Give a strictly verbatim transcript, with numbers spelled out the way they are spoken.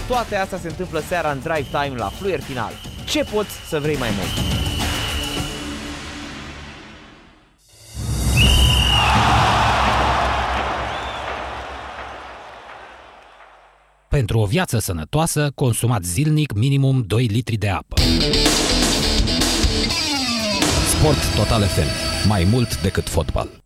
Toate astea se întâmplă seara în Drive Time la Fluier Final. Ce poți să vrei mai mult? Pentru o viață sănătoasă, consumați zilnic minimum doi litri de apă. Sport Total F M. Mai mult decât fotbal.